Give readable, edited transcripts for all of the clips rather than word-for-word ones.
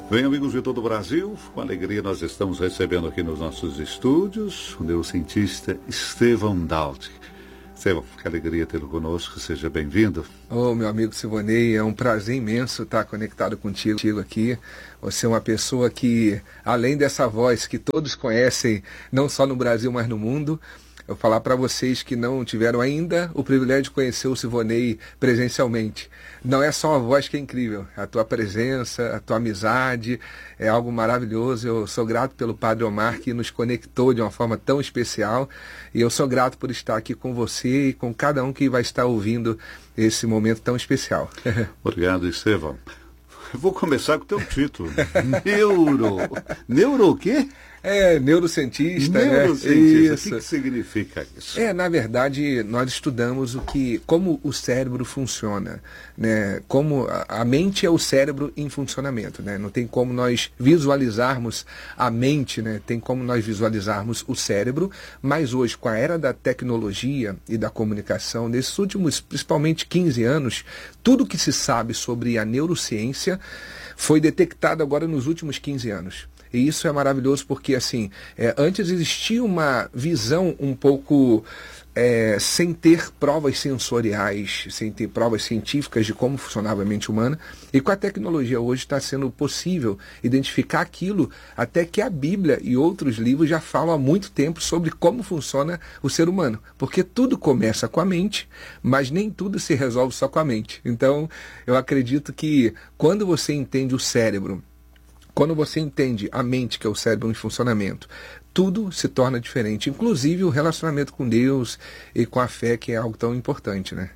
Bem, amigos de todo o Brasil, com alegria nós estamos recebendo aqui nos nossos estúdios o neurocientista Estevão Daldi. Estevão, que alegria tê-lo conosco, seja bem-vindo. Meu amigo Sivonei, é um prazer imenso estar conectado contigo aqui. Você é uma pessoa que, além dessa voz que todos conhecem, não só no Brasil, mas no mundo, eu vou falar para vocês que não tiveram ainda o privilégio de conhecer o Sivonei presencialmente. Não é só uma voz que é incrível, a tua presença, a tua amizade, é algo maravilhoso. Eu sou grato pelo Padre Omar que nos conectou de uma forma tão especial e eu sou grato por estar aqui com você e com cada um que vai estar ouvindo esse momento tão especial. Obrigado, Estevão. Eu vou começar com o teu título. Neuro o quê? Neurocientista, Neurocientista, né? Isso. O que significa isso? Na verdade, nós estudamos como o cérebro funciona, né? Como a mente é o cérebro em funcionamento, né? Não tem como nós visualizarmos a mente, né? Tem como nós visualizarmos o cérebro, mas hoje, com a era da tecnologia e da comunicação, nesses últimos, principalmente 15 anos, tudo que se sabe sobre a neurociência foi detectado agora nos últimos 15 anos. E isso é maravilhoso porque, assim, antes existia uma visão um pouco sem ter provas sensoriais, sem ter provas científicas de como funcionava a mente humana. E com a tecnologia hoje está sendo possível identificar aquilo até que a Bíblia e outros livros já falam há muito tempo sobre como funciona o ser humano. Porque tudo começa com a mente, mas nem tudo se resolve só com a mente. Então, eu acredito que quando você entende o cérebro, quando você entende a mente, que é o cérebro em funcionamento, tudo se torna diferente, inclusive o relacionamento com Deus e com a fé, que é algo tão importante, né?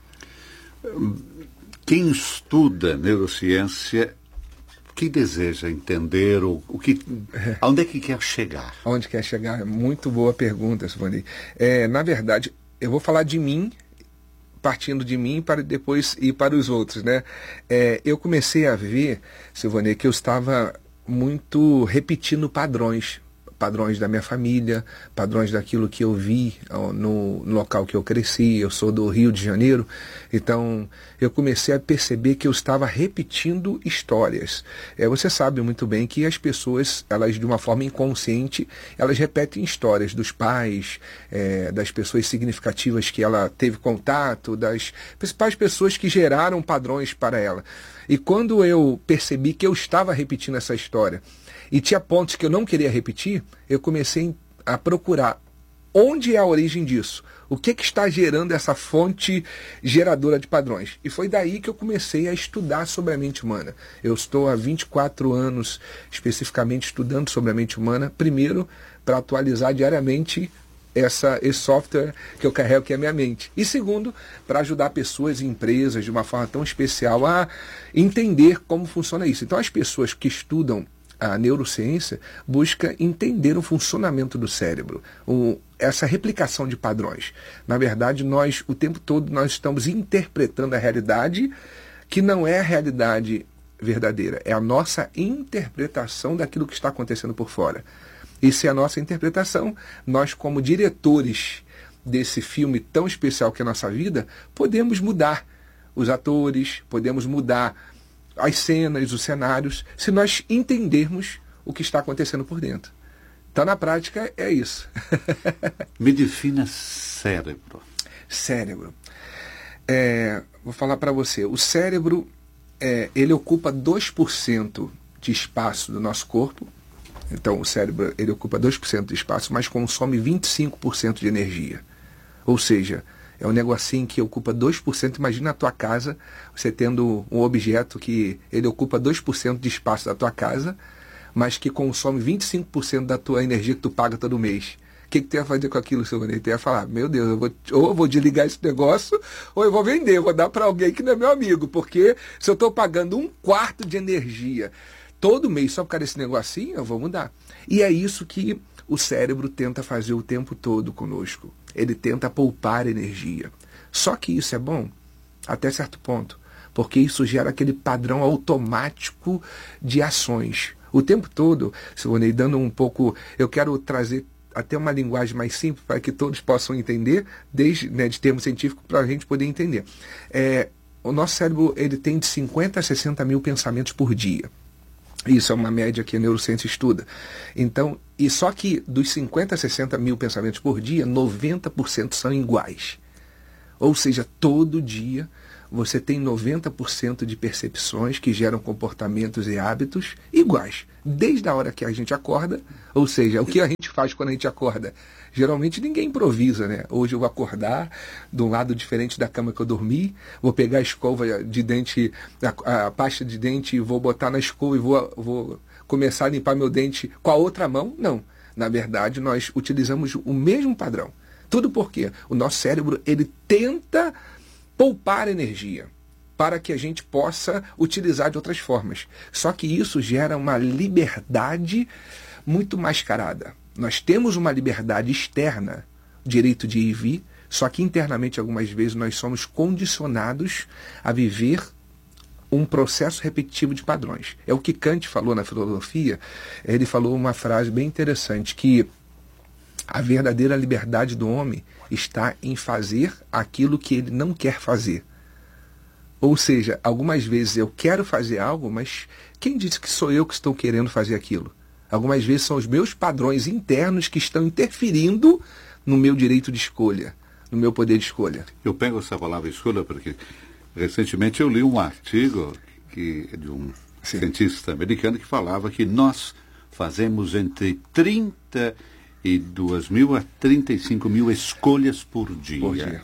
Quem estuda neurociência, que deseja entender, aonde é que quer chegar? Aonde quer chegar? Muito boa pergunta, Sivonei. Na verdade, eu vou falar de mim, partindo de mim para depois ir para os outros, né? Eu comecei a ver, Sivonei, que eu estava muito repetindo padrões da minha família, padrões daquilo que eu vi no local que eu cresci. Eu sou do Rio de Janeiro, então eu comecei a perceber que eu estava repetindo histórias. Você sabe muito bem que as pessoas, elas de uma forma inconsciente, elas repetem histórias dos pais, das pessoas significativas que ela teve contato, das principais pessoas que geraram padrões para ela. E quando eu percebi que eu estava repetindo essa história e tinha pontos que eu não queria repetir, eu comecei a procurar onde é a origem disso. O que está gerando essa fonte geradora de padrões? E foi daí que eu comecei a estudar sobre a mente humana. Eu estou há 24 anos especificamente estudando sobre a mente humana, primeiro para atualizar diariamente esse software que eu carrego, que é a minha mente. E segundo, para ajudar pessoas e empresas de uma forma tão especial a entender como funciona isso. Então as pessoas que estudam a neurociência buscam entender o funcionamento do cérebro, essa replicação de padrões. Na verdade, nós, o tempo todo, nós estamos interpretando a realidade que não é a realidade verdadeira, é a nossa interpretação daquilo que está acontecendo por fora. E se é a nossa interpretação, nós como diretores desse filme tão especial que é a nossa vida, podemos mudar os atores, podemos mudar as cenas, os cenários, se nós entendermos o que está acontecendo por dentro. Então, na prática, é isso. Me defina cérebro. Cérebro. Vou falar para você. O cérebro, ele ocupa 2% de espaço do nosso corpo. Então, o cérebro, ele ocupa 2% de espaço, mas consome 25% de energia. Ou seja, é um negocinho que ocupa 2%. Imagina a tua casa, você tendo um objeto que ele ocupa 2% de espaço da tua casa, mas que consome 25% da tua energia que tu paga todo mês. O que tu ia fazer com aquilo, Sivonei? Tu ia falar, meu Deus, ou eu vou desligar esse negócio, ou eu vou vender, eu vou dar para alguém que não é meu amigo, porque se eu estou pagando 1/4 de energia todo mês só por causa desse negocinho, eu vou mudar. E é isso que o cérebro tenta fazer o tempo todo conosco. Ele tenta poupar energia. Só que isso é bom até certo ponto, porque isso gera aquele padrão automático de ações. O tempo todo, Sivonei, dando um pouco... Eu quero trazer até uma linguagem mais simples para que todos possam entender, desde de termo científico, para a gente poder entender. O nosso cérebro ele tem de 50 a 60 mil pensamentos por dia. Isso é uma média que a neurociência estuda. Então, e só que dos 50 a 60 mil pensamentos por dia, 90% são iguais. Ou seja, todo dia você tem 90% de percepções que geram comportamentos e hábitos iguais. Desde a hora que a gente acorda, ou seja, o que a gente faz quando a gente acorda? Geralmente ninguém improvisa, né? Hoje eu vou acordar de um lado diferente da cama que eu dormi, vou pegar a escova de dente, a pasta de dente e vou botar na escova e vou começar a limpar meu dente com a outra mão. Não. Na verdade, nós utilizamos o mesmo padrão. Tudo porque o nosso cérebro, ele tenta poupar energia para que a gente possa utilizar de outras formas. Só que isso gera uma liberdade muito mascarada. Nós temos uma liberdade externa, direito de ir e vir, só que internamente algumas vezes nós somos condicionados a viver um processo repetitivo de padrões. É o que Kant falou na filosofia. Ele falou uma frase bem interessante, que a verdadeira liberdade do homem está em fazer aquilo que ele não quer fazer. Ou seja, algumas vezes eu quero fazer algo, mas quem disse que sou eu que estou querendo fazer aquilo? Algumas vezes são os meus padrões internos que estão interferindo no meu direito de escolha, no meu poder de escolha. Eu pego essa palavra escolha porque recentemente eu li um artigo de um cientista americano que falava que nós fazemos entre 32 mil a 35 mil escolhas por dia.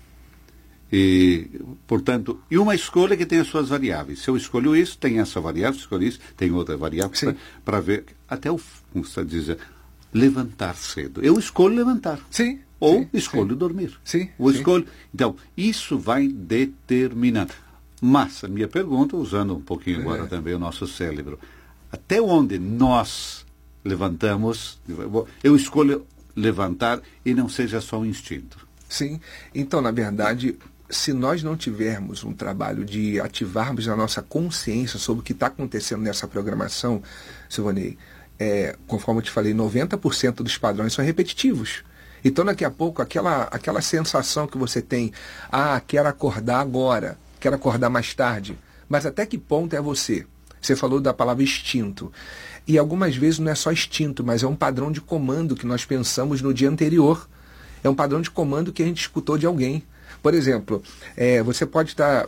E, portanto, e uma escolha que tem as suas variáveis. Se eu escolho isso, tem essa variável, se eu escolho isso, tem outra variável, para ver, até o, como você diz, levantar cedo. Eu escolho levantar. Sim. Ou escolho dormir. Sim. Ou escolho. Então, isso vai determinar. Mas, a minha pergunta, usando um pouquinho agora também o nosso cérebro, até onde nós levantamos, eu escolho levantar e não seja só um instinto. Sim. Então, na verdade, se nós não tivermos um trabalho de ativarmos a nossa consciência sobre o que está acontecendo nessa programação, Silvanei, conforme eu te falei, 90% dos padrões são repetitivos. Então, daqui a pouco, aquela sensação que você tem, quero acordar agora, quero acordar mais tarde, mas até que ponto é você? Você falou da palavra instinto. E algumas vezes não é só instinto, mas é um padrão de comando que nós pensamos no dia anterior. É um padrão de comando que a gente escutou de alguém. Por exemplo, você pode estar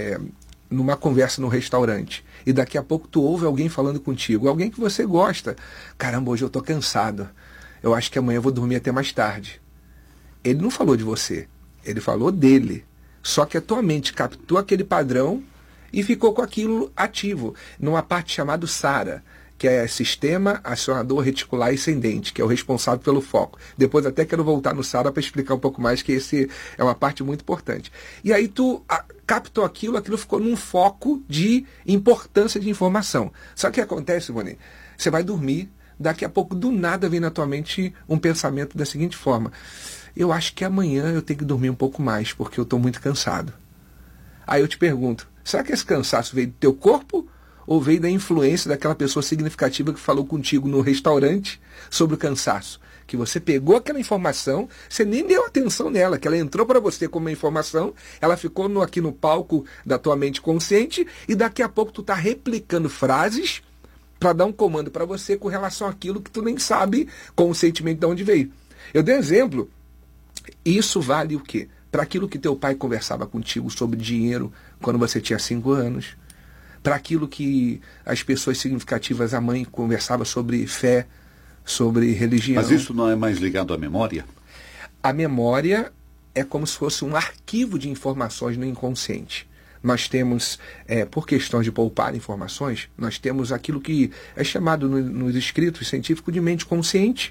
numa conversa no restaurante e daqui a pouco tu ouve alguém falando contigo, alguém que você gosta. Caramba, hoje eu estou cansado. Eu acho que amanhã eu vou dormir até mais tarde. Ele não falou de você, ele falou dele. Só que a tua mente captou aquele padrão e ficou com aquilo ativo, numa parte chamada SARA, que é Sistema Acionador Reticular Ascendente, que é o responsável pelo foco. Depois até quero voltar no SARA para explicar um pouco mais, que esse é uma parte muito importante. E aí tu captou aquilo ficou num foco de importância de informação. Só que o que acontece, Ivone? Você vai dormir, daqui a pouco do nada vem na tua mente um pensamento da seguinte forma: eu acho que amanhã eu tenho que dormir um pouco mais, porque eu estou muito cansado. Aí eu te pergunto, será que esse cansaço veio do teu corpo ou veio da influência daquela pessoa significativa que falou contigo no restaurante sobre o cansaço? Que você pegou aquela informação, você nem deu atenção nela, que ela entrou para você como uma informação, ela ficou aqui no palco da tua mente consciente e daqui a pouco tu está replicando frases para dar um comando para você com relação àquilo que tu nem sabe conscientemente de onde veio. Eu dei um exemplo, isso vale o quê? Para aquilo que teu pai conversava contigo sobre dinheiro quando você tinha 5 anos, para aquilo que as pessoas significativas, a mãe, conversava sobre fé, sobre religião. Mas isso não é mais ligado à memória? A memória é como se fosse um arquivo de informações no inconsciente. Nós temos, por questões de poupar informações, nós temos aquilo que é chamado nos escritos científicos de mente consciente.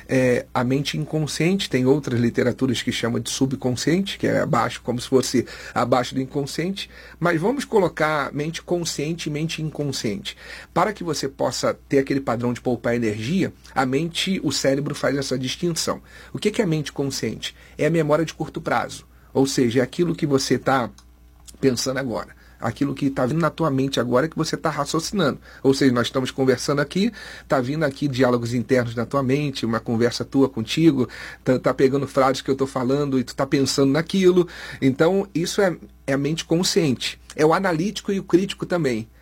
A mente inconsciente, tem outras literaturas que chamam de subconsciente, que é abaixo, como se fosse abaixo do inconsciente. Mas vamos colocar mente consciente e mente inconsciente. Para que você possa ter aquele padrão de poupar energia, o cérebro faz essa distinção. O que é a mente consciente? É a memória de curto prazo. Ou seja, é aquilo que você está pensando agora, aquilo que está vindo na tua mente agora que você está raciocinando. Ou seja, nós estamos conversando aqui, está vindo aqui diálogos internos na tua mente, uma conversa tua contigo, está pegando frases que eu estou falando e tu está pensando naquilo. Então, isso é a mente consciente. É o analítico e o crítico também.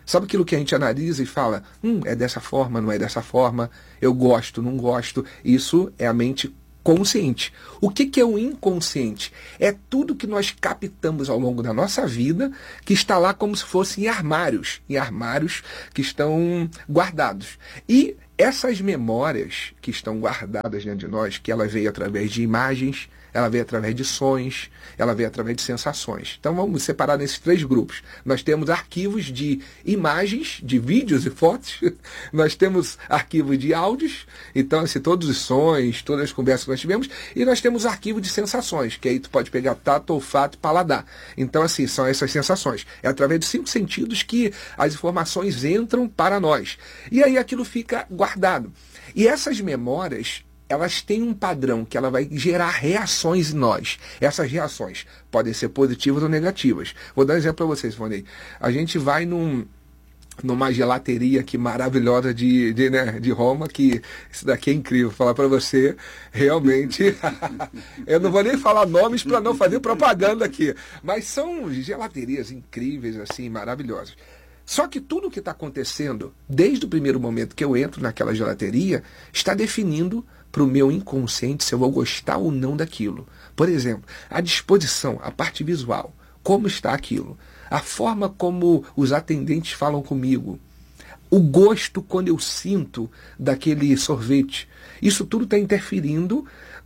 Sabe aquilo que a gente analisa e fala, é dessa forma, não é dessa forma, eu gosto, não gosto. Isso é a mente consciente. O que é o inconsciente? É tudo que nós captamos ao longo da nossa vida, que está lá como se fosse em armários que estão guardados. E essas memórias que estão guardadas dentro de nós, que ela veio através de imagens, ela veio através de sons, ela veio através de sensações. Então vamos separar nesses 3 grupos. Nós temos arquivos de imagens, de vídeos e fotos, nós temos arquivos de áudios, então assim, todos os sons, todas as conversas que nós tivemos, e nós temos arquivo de sensações, que aí tu pode pegar tato, olfato e paladar. Então assim, são essas sensações. É através de 5 sentidos que as informações entram para nós. E aí aquilo fica guardado. E essas memórias, elas têm um padrão que ela vai gerar reações em nós. Essas reações podem ser positivas ou negativas. Vou dar um exemplo para vocês, Ivonei. A gente vai numa gelateria aqui maravilhosa de Roma, que isso daqui é incrível. Vou falar para você, realmente, eu não vou nem falar nomes para não fazer propaganda aqui, mas são gelaterias incríveis, assim, maravilhosas. Só que tudo o que está acontecendo, desde o primeiro momento que eu entro naquela gelateria, está definindo para o meu inconsciente se eu vou gostar ou não daquilo. Por exemplo, a disposição, a parte visual, como está aquilo, a forma como os atendentes falam comigo, o gosto quando eu sinto daquele sorvete. Isso tudo está interferindo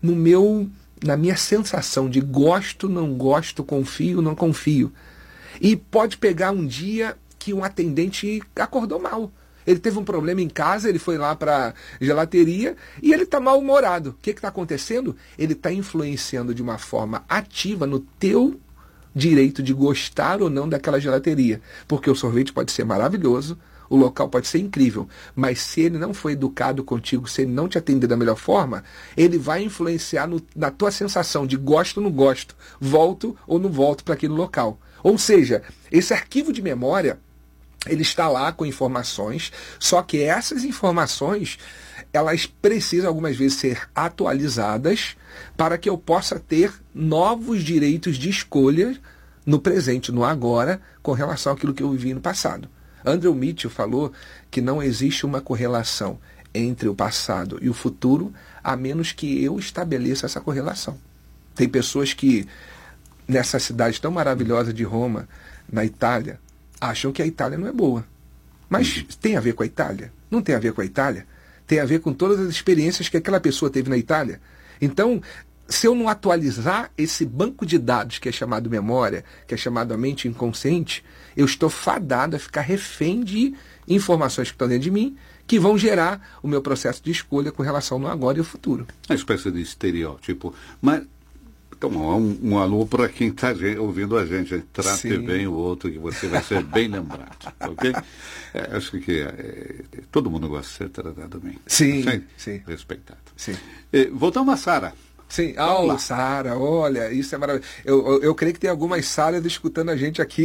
na minha sensação de gosto, não gosto, confio, não confio. E pode pegar um dia que um atendente acordou mal. Ele teve um problema em casa, ele foi lá para a gelateria e ele está mal-humorado. O que está acontecendo? Ele está influenciando de uma forma ativa no teu direito de gostar ou não daquela gelateria. Porque o sorvete pode ser maravilhoso, o local pode ser incrível, mas se ele não foi educado contigo, se ele não te atender da melhor forma, ele vai influenciar na tua sensação de gosto ou não gosto, volto ou não volto para aquele local. Ou seja, esse arquivo de memória, ele está lá com informações, só que essas informações, elas precisam algumas vezes ser atualizadas para que eu possa ter novos direitos de escolha no presente, no agora, com relação àquilo que eu vivi no passado. Andrew Mitchell falou que não existe uma correlação entre o passado e o futuro, a menos que eu estabeleça essa correlação. Tem pessoas que, nessa cidade tão maravilhosa de Roma, na Itália, acham que a Itália não é boa. Mas tem a ver com a Itália? Não tem a ver com a Itália? Tem a ver com todas as experiências que aquela pessoa teve na Itália. Então, se eu não atualizar esse banco de dados que é chamado memória, que é chamado a mente inconsciente, eu estou fadado a ficar refém de informações que estão dentro de mim, que vão gerar o meu processo de escolha com relação ao agora e ao futuro. Uma espécie de estereótipo. Mas, então, um alô para quem está ouvindo a gente. Trate Sim. bem o outro, que você vai ser bem lembrado. Ok? Acho que todo mundo gosta de ser tratado bem. Sim. Sim. Respeitado. Sim. Voltamos a Sara. Sim, Sara, olha, isso é maravilhoso. Eu creio que tem algumas Saras escutando a gente aqui.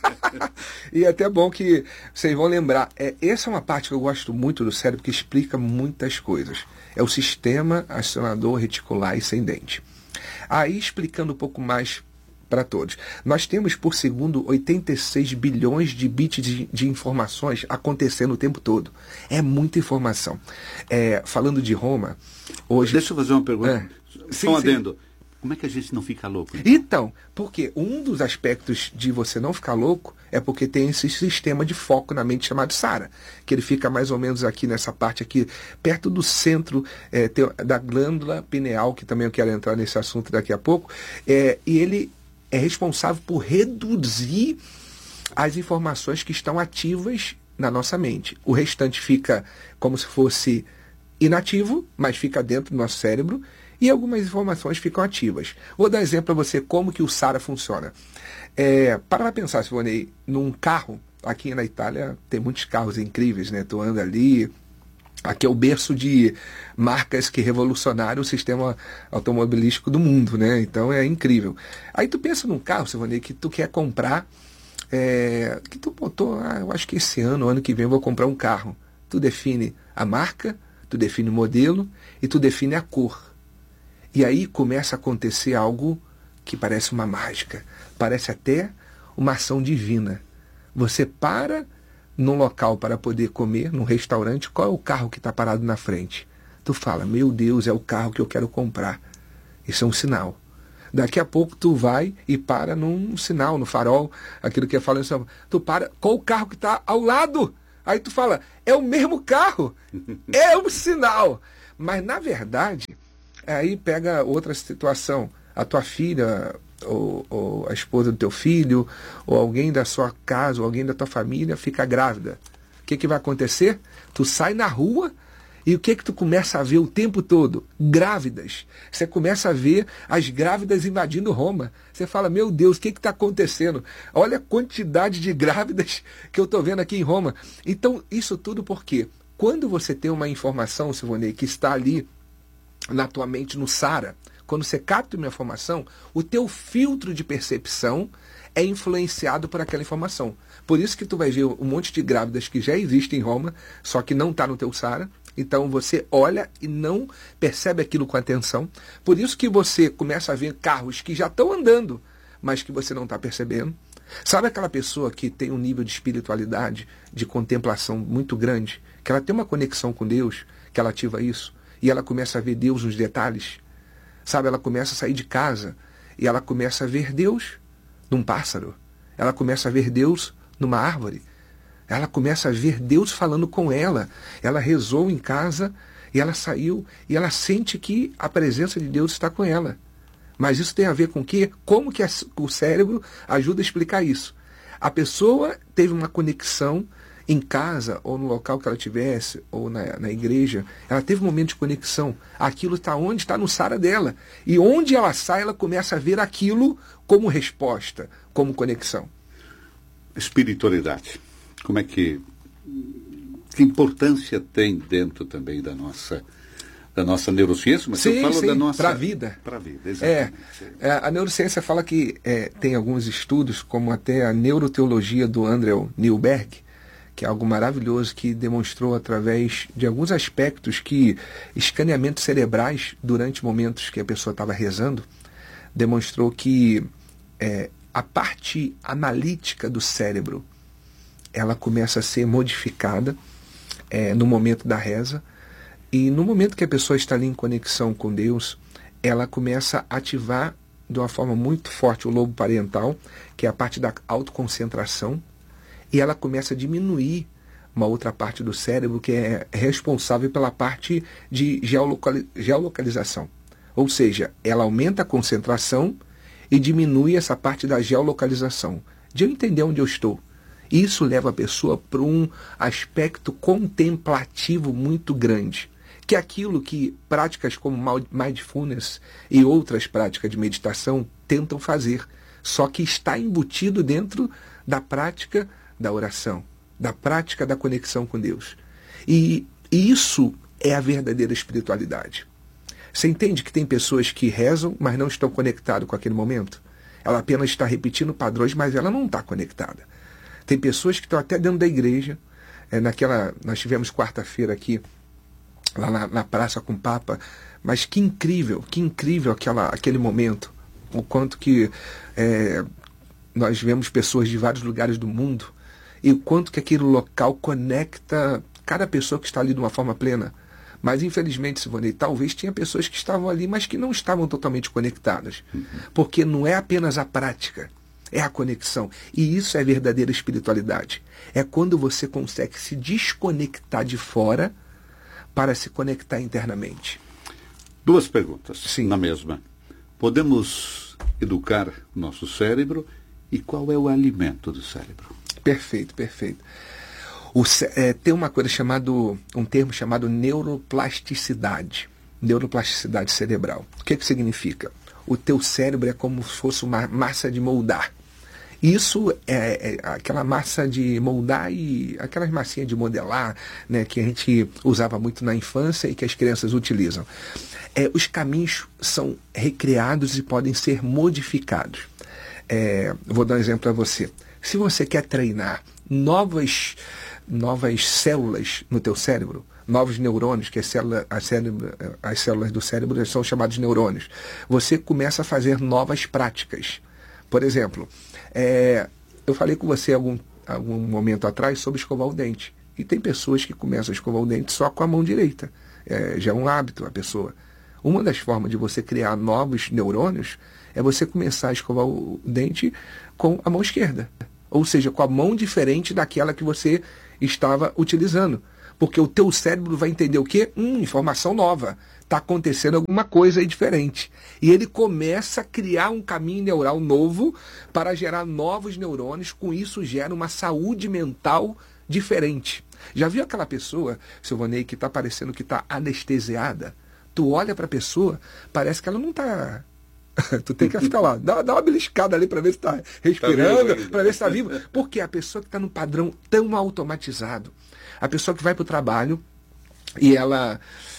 E é até bom que vocês vão lembrar. Essa é uma parte que eu gosto muito do cérebro, que explica muitas coisas. É o sistema acionador reticular ascendente. Aí, explicando um pouco mais para todos. Nós temos por segundo 86 bilhões de bits de informações acontecendo o tempo todo. É muita informação. Falando de Roma, hoje... Deixa eu fazer uma pergunta. Só um adendo. Como é que a gente não fica louco? Então, porque um dos aspectos de você não ficar louco é porque tem esse sistema de foco na mente chamado Sara, que ele fica mais ou menos aqui nessa parte aqui, perto do centro da glândula pineal, que também eu quero entrar nesse assunto daqui a pouco, e ele é responsável por reduzir as informações que estão ativas na nossa mente. O restante fica como se fosse inativo, mas fica dentro do nosso cérebro, e algumas informações ficam ativas. Vou dar um exemplo para você como que o Sara funciona. Para pensar, Silvonei, num carro, aqui na Itália tem muitos carros incríveis, né? Tu anda ali, aqui é o berço de marcas que revolucionaram o sistema automobilístico do mundo, né? Então é incrível. Aí tu pensa num carro, Silvonei, que tu quer comprar, que tu botou, eu acho que esse ano que vem eu vou comprar um carro. Tu define a marca, tu define o modelo e tu define a cor. E aí começa a acontecer algo que parece uma mágica, parece até uma ação divina. Você para num local para poder comer, num restaurante, qual é o carro que está parado na frente? Tu fala, meu Deus, é o carro que eu quero comprar. Isso é um sinal. Daqui a pouco tu vai e para num sinal, no farol, aquilo que eu falo, tu para, qual o carro que está ao lado? Aí tu fala, é o mesmo carro, é um sinal. Mas na verdade, aí pega outra situação, a tua filha, ou a esposa do teu filho, ou alguém da sua casa, ou alguém da tua família fica grávida. O que vai acontecer? Tu sai na rua e o que tu começa a ver o tempo todo? Grávidas. Você começa a ver as grávidas invadindo Roma. Você fala, meu Deus, o que está acontecendo? Olha a quantidade de grávidas que eu estou vendo aqui em Roma. Então, isso tudo porque quando você tem uma informação, Silvonei, que está ali na tua mente, no SARA, quando você capta uma informação, o teu filtro de percepção é influenciado por aquela informação. Por isso que tu vai ver um monte de grávidas que já existem em Roma, só que não está no teu SARA. Então você olha e não percebe aquilo com atenção. Por isso que você começa a ver carros que já estão andando, mas que você não está percebendo. Sabe aquela pessoa que tem um nível de espiritualidade, de contemplação muito grande, que ela tem uma conexão com Deus, que ela ativa isso, e ela começa a ver Deus nos detalhes? Sabe, ela começa a sair de casa e ela começa a ver Deus num pássaro. Ela começa a ver Deus numa árvore. Ela começa a ver Deus falando com ela. Ela rezou em casa e ela saiu e ela sente que a presença de Deus está com ela. Mas isso tem a ver com o quê? Como que o cérebro ajuda a explicar isso? A pessoa teve uma conexão em casa, ou no local que ela estivesse, ou na igreja, ela teve um momento de conexão. Aquilo está onde? Está no SARA dela. E onde ela sai, ela começa a ver aquilo como resposta, como conexão. Espiritualidade. Como é que importância tem dentro também da nossa neurociência? Mas sim, eu falo da nossa... para a vida. Para a vida, exatamente. A neurociência fala que tem alguns estudos, como até a neuroteologia do Andrew Newberg, que é algo maravilhoso, que demonstrou através de alguns aspectos que escaneamentos cerebrais, durante momentos que a pessoa estava rezando, demonstrou que a parte analítica do cérebro, ela começa a ser modificada no momento da reza, e no momento que a pessoa está ali em conexão com Deus, ela começa a ativar de uma forma muito forte o lobo parental, que é a parte da autoconcentração, e ela começa a diminuir uma outra parte do cérebro que é responsável pela parte de geolocalização. Ou seja, ela aumenta a concentração e diminui essa parte da geolocalização, de eu entender onde eu estou. Isso leva a pessoa para um aspecto contemplativo muito grande, que é aquilo que práticas como mindfulness e outras práticas de meditação tentam fazer, só que está embutido dentro da prática da oração, da prática da conexão com Deus. E isso é a verdadeira espiritualidade. Você entende que tem pessoas que rezam, mas não estão conectadas com aquele momento? Ela apenas está repetindo padrões, mas ela não está conectada. Tem pessoas que estão até dentro da igreja. Nós tivemos quarta-feira aqui, lá na praça com o Papa, mas que incrível aquele momento. O quanto que nós vemos pessoas de vários lugares do mundo, e o quanto que aquele local conecta cada pessoa que está ali de uma forma plena. Mas, infelizmente, Silvonei, talvez tinha pessoas que estavam ali, mas que não estavam totalmente conectadas. Porque não é apenas a prática, é a conexão. E isso é verdadeira espiritualidade. É quando você consegue se desconectar de fora para se conectar internamente. Duas perguntas. Sim. Na mesma. Podemos educar nosso cérebro, e qual é o alimento do cérebro? Perfeito. Tem um termo chamado neuroplasticidade cerebral. O que significa? O teu cérebro é como se fosse uma massa de moldar. Isso é aquela massa de moldar e aquelas massinhas de modelar, né, que a gente usava muito na infância e que as crianças utilizam. Os caminhos são recriados e podem ser modificados. Vou dar um exemplo para você. Se você quer treinar novas células no teu cérebro, novos neurônios, que as células do cérebro são chamadas de neurônios, você começa a fazer novas práticas. Por exemplo, eu falei com você algum algum momento atrás sobre escovar o dente. E tem pessoas que começam a escovar o dente só com a mão direita. Já é um hábito a pessoa. Uma das formas de você criar novos neurônios é você começar a escovar o dente com a mão esquerda. Ou seja, com a mão diferente daquela que você estava utilizando. Porque o teu cérebro vai entender o quê? Informação nova. Está acontecendo alguma coisa aí diferente. E ele começa a criar um caminho neural novo para gerar novos neurônios. Com isso, gera uma saúde mental diferente. Já viu aquela pessoa, Silvanei, que está parecendo que está anestesiada? Tu olha para a pessoa, parece que ela não está... Tu tem que ficar lá, dá uma beliscada ali para ver se está respirando, para ver se está vivo. Porque a pessoa que está num padrão tão automatizado, a pessoa que vai para o trabalho e ela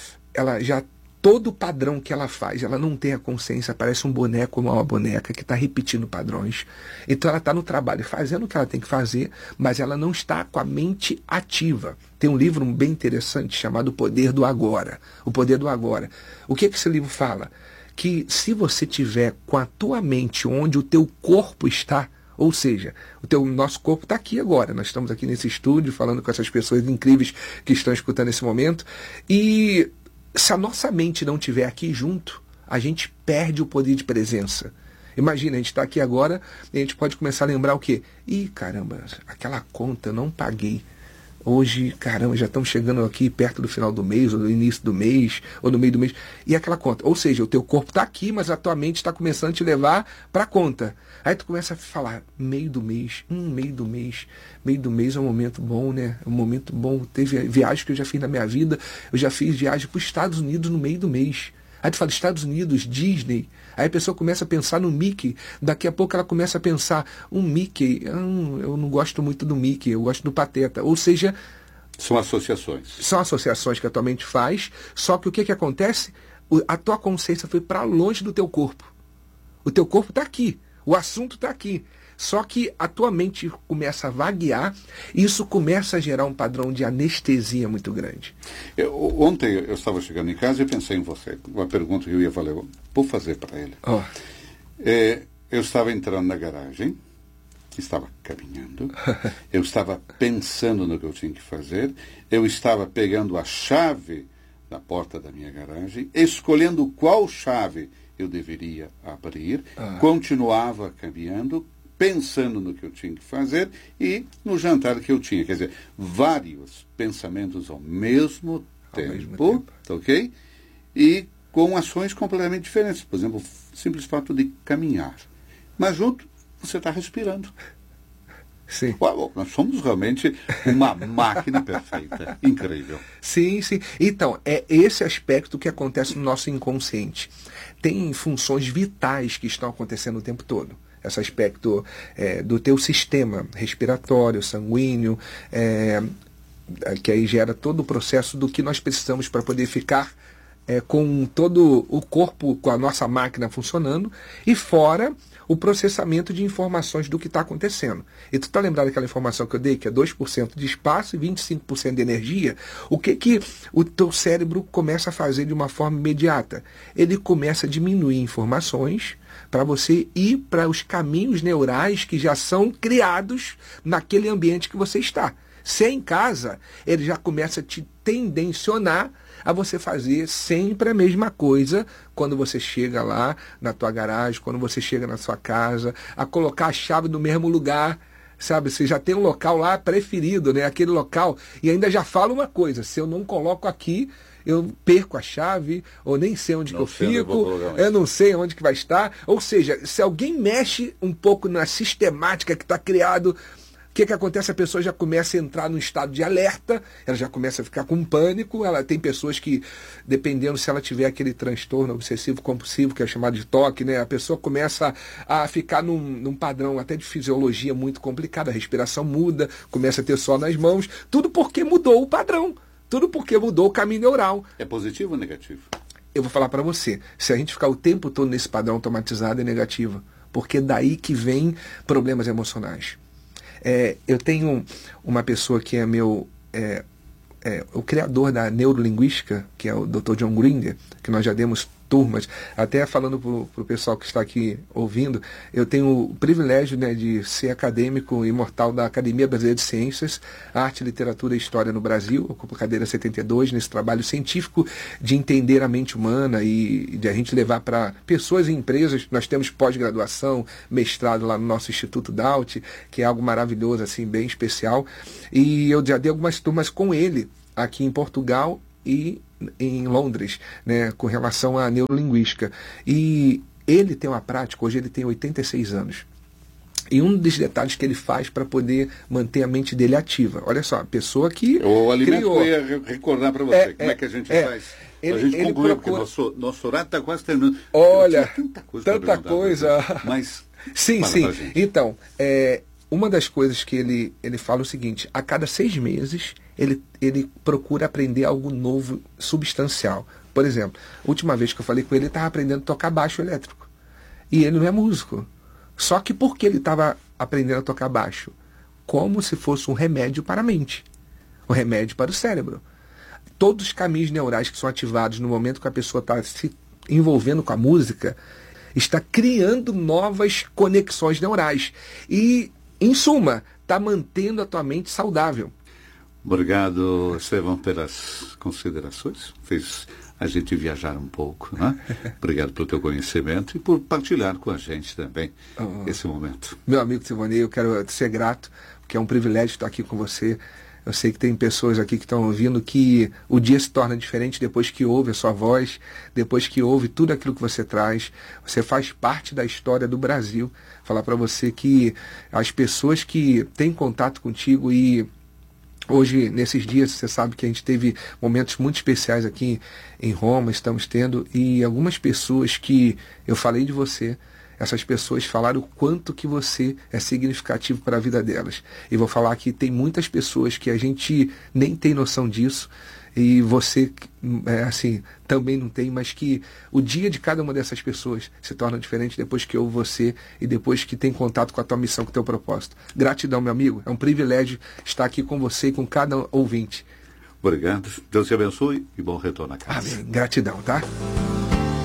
já, todo o padrão que ela faz, ela não tem a consciência, parece um boneco ou uma boneca que está repetindo padrões. Então ela está no trabalho fazendo o que ela tem que fazer, mas ela não está com a mente ativa. Tem um livro bem interessante chamado O Poder do Agora. O Poder do Agora. O que esse livro fala? Que se você tiver com a tua mente onde o teu corpo está, ou seja, nosso corpo está aqui agora, nós estamos aqui nesse estúdio falando com essas pessoas incríveis que estão escutando esse momento, e se a nossa mente não estiver aqui junto, a gente perde o poder de presença. Imagina, a gente está aqui agora e a gente pode começar a lembrar o quê? Ih, caramba, aquela conta eu não paguei. Hoje, caramba, já estamos chegando aqui perto do final do mês, ou do início do mês, ou no meio do mês. E aquela conta. Ou seja, o teu corpo está aqui, mas a tua mente está começando a te levar para a conta. Aí tu começa a falar, meio do mês. Meio do mês é um momento bom, né? É um momento bom. Teve viagem que eu já fiz na minha vida. Eu já fiz viagem para os Estados Unidos no meio do mês. Aí tu fala, Estados Unidos, Disney. Aí a pessoa começa a pensar no Mickey. Daqui a pouco ela começa a pensar, Mickey, eu não gosto muito do Mickey, eu gosto do Pateta. Ou seja... São associações. São associações que a tua mente faz, só que o que acontece? A tua consciência foi para longe do teu corpo. O teu corpo está aqui, o assunto está aqui. Só que a tua mente começa a vaguear e isso começa a gerar um padrão de anestesia muito grande. Ontem eu estava chegando em casa e pensei em você. Uma pergunta que eu ia falar, vou fazer para ele. Eu estava entrando na garagem, estava caminhando, eu estava pensando no que eu tinha que fazer, eu estava pegando a chave da porta da minha garagem, escolhendo qual chave eu deveria abrir, continuava caminhando, pensando no que eu tinha que fazer e no jantar que eu tinha. Quer dizer, vários pensamentos ao mesmo tempo. Ok? E com ações completamente diferentes. Por exemplo, o simples fato de caminhar. Mas junto, você está respirando. Sim. Uau, nós somos realmente uma máquina perfeita. Incrível. Sim, sim. Então, é esse aspecto que acontece no nosso inconsciente. Tem funções vitais que estão acontecendo o tempo todo. Esse aspecto do teu sistema respiratório, sanguíneo, que aí gera todo o processo do que nós precisamos para poder ficar com todo o corpo, com a nossa máquina funcionando, e fora o processamento de informações do que está acontecendo. E tu está lembrado daquela informação que eu dei, que é 2% de espaço e 25% de energia? O que o teu cérebro começa a fazer de uma forma imediata? Ele começa a diminuir informações para você ir para os caminhos neurais que já são criados naquele ambiente que você está. Se é em casa, ele já começa a te tendencionar a você fazer sempre a mesma coisa quando você chega lá na tua garagem, quando você chega na sua casa, a colocar a chave no mesmo lugar, sabe? Você já tem um local lá preferido, né? Aquele local, e ainda já fala uma coisa, se eu não coloco aqui, eu perco a chave, ou nem sei onde que eu fico, eu não sei onde que vai estar. Ou seja, se alguém mexe um pouco na sistemática que está criado, o que acontece? A pessoa já começa a entrar num estado de alerta, ela já começa a ficar com pânico. Tem pessoas que, dependendo se ela tiver aquele transtorno obsessivo-compulsivo, que é chamado de TOC, né? A pessoa começa a ficar num padrão até de fisiologia muito complicado, a respiração muda, começa a ter suor nas mãos, tudo porque mudou o padrão, tudo porque mudou o caminho neural. É positivo ou negativo? Eu vou falar para você, se a gente ficar o tempo todo nesse padrão automatizado, é negativo, porque é daí que vem problemas emocionais. Eu tenho uma pessoa que é o criador da neurolinguística, que é o Dr. John Grinder, que nós já demos turmas. Até falando para o pessoal que está aqui ouvindo, eu tenho o privilégio, né, de ser acadêmico imortal da Academia Brasileira de Ciências, Arte, Literatura e História no Brasil, ocupo cadeira 72, nesse trabalho científico de entender a mente humana e de a gente levar para pessoas e empresas. Nós temos pós-graduação, mestrado lá no nosso Instituto Daut, que é algo maravilhoso, assim, bem especial. E eu já dei algumas turmas com ele aqui em Portugal e em Londres, né, com relação à neurolinguística. E ele tem uma prática, hoje ele tem 86 anos. E um dos detalhes que ele faz para poder manter a mente dele ativa. Olha só, a pessoa que o alimento criou... que eu ia recordar para você. Como é que a gente faz? A gente concluiu, procura... porque nosso horário está quase terminando. Olha, tanta coisa. Mas, sim. Então, uma das coisas que ele fala é o seguinte: a cada 6 meses ele procura aprender algo novo, substancial. Por exemplo, a última vez que eu falei com ele estava aprendendo a tocar baixo elétrico. E ele não é músico. Só que por que ele estava aprendendo a tocar baixo? Como se fosse um remédio para a mente. Um remédio para o cérebro. Todos os caminhos neurais que são ativados no momento que a pessoa está se envolvendo com a música, está criando novas conexões neurais. E, em suma, está mantendo a tua mente saudável. Obrigado, Estevão, pelas considerações. Fez a gente viajar um pouco, né? Obrigado pelo teu conhecimento e por partilhar com a gente também esse momento. Meu amigo Sivonei, eu quero ser grato, porque é um privilégio estar aqui com você. Eu sei que tem pessoas aqui que estão ouvindo que o dia se torna diferente depois que ouve a sua voz, depois que ouve tudo aquilo que você traz. Você faz parte da história do Brasil. Falar para você que as pessoas que têm contato contigo e hoje, nesses dias, você sabe que a gente teve momentos muito especiais aqui em Roma, estamos tendo, e algumas pessoas que eu falei de você, essas pessoas falaram o quanto que você é significativo para a vida delas. E vou falar que tem muitas pessoas que a gente nem tem noção disso, e você, assim, também não tem, mas que o dia de cada uma dessas pessoas se torna diferente depois que ouve você e depois que tem contato com a tua missão, com o teu propósito. Gratidão, meu amigo. É um privilégio estar aqui com você e com cada ouvinte. Obrigado. Deus te abençoe e bom retorno à casa. Amém. Gratidão, tá?